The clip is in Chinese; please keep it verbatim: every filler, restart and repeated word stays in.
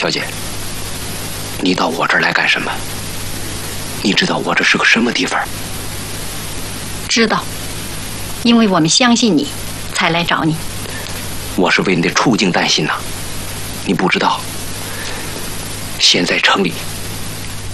小姐，你到我这儿来干什么？你知道我这是个什么地方？ 知道，因为我们相信你，才来找你。 我是为你的处境担心呐，你不知道，现在城里